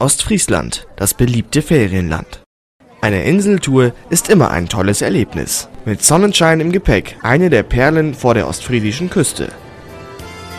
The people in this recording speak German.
Ostfriesland, das beliebte Ferienland. Eine Inseltour ist immer ein tolles Erlebnis. Mit Sonnenschein im Gepäck, eine der Perlen vor der ostfriesischen Küste.